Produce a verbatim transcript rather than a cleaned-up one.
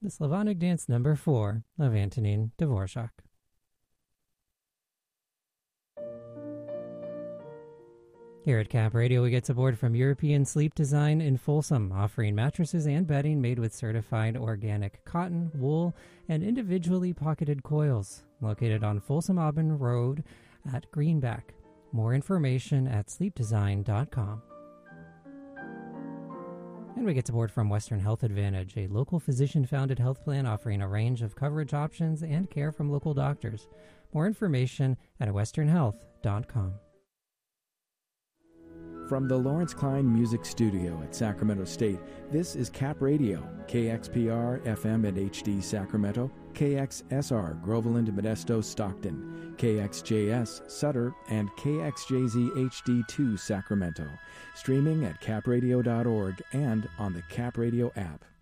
the Slavonic dance number four of Antonin Dvorak. Here at Cap Radio, we get support from European Sleep Design in Folsom, offering mattresses and bedding made with certified organic cotton, wool, and individually pocketed coils. Located on Folsom Auburn Road at Greenback. More information at sleep design dot com. And we get support from Western Health Advantage, a local physician-founded health plan offering a range of coverage options and care from local doctors. More information at western health dot com. From the Lawrence Klein Music Studio at Sacramento State, this is Cap Radio, K X P R F M and H D Sacramento, K X S R Groveland, Modesto, Stockton, K X J S Sutter, and K X J Z H D two Sacramento. Streaming at cap radio dot org and on the Cap Radio app.